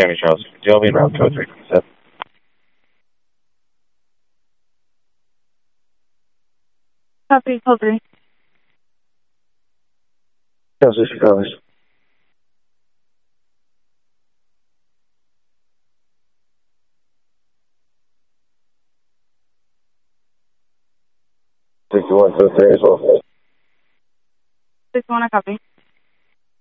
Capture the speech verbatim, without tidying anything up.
Sammy Charles. Joby and Route two oh three seven. Copy, call three. Chelsea, Chicago. sixty-one, two oh three as well. six one, I copy.